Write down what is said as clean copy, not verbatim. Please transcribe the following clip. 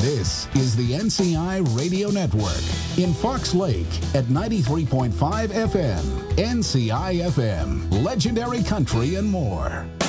This is the NCI Radio Network in Fox Lake at 93.5 FM, NCI FM, legendary country and more.